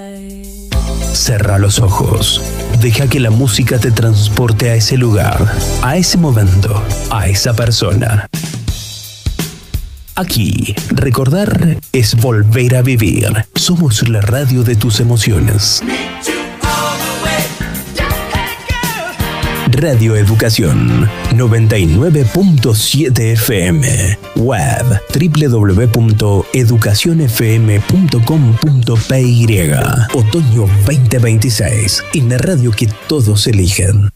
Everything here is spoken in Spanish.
Cerra los ojos. Deja que la música te transporte a ese lugar, a ese momento, a esa persona. Aquí, recordar es volver a vivir. Somos la radio de tus emociones. Radio Educación 99.7 FM. Web www.educacionfm.com.py. Otoño 2026. En la radio que todos eligen.